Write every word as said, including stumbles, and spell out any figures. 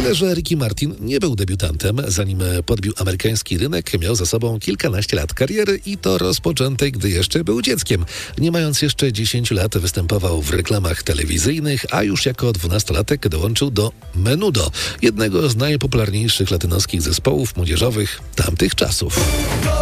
Tyle, że Ricky Martin nie był debiutantem. Zanim podbił amerykański rynek, miał za sobą kilkanaście lat kariery i to rozpoczętej, gdy jeszcze był dzieckiem. Nie mając jeszcze dziesięciu lat występował w reklamach telewizyjnych, a już jako dwunastolatek dołączył do Menudo, jednego z najpopularniejszych latynoskich zespołów młodzieżowych tamtych czasów.